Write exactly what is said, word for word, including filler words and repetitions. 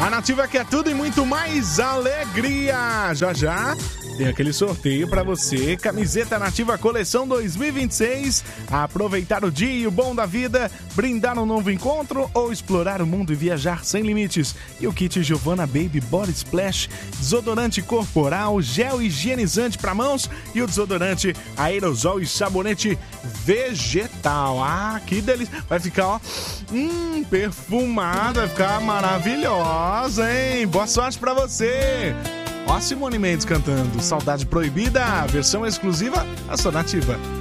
A Nativa quer tudo e muito mais alegria. Já já tem aquele sorteio pra você. Camiseta Nativa Coleção dois mil e vinte e seis. Aproveitar o dia e o bom da vida. Brindar um novo encontro ou explorar o mundo e viajar sem limites. E o kit Giovanna Baby Body Splash. Desodorante corporal, gel higienizante pra mãos. E o desodorante aerosol e sabonete vegetal. Ah, que delícia. Vai ficar, ó, hum, perfumada. Vai ficar maravilhosa, hein? Boa sorte pra você. Ó, Simone Mendes cantando Saudade Proibida, versão exclusiva da sua Nativa.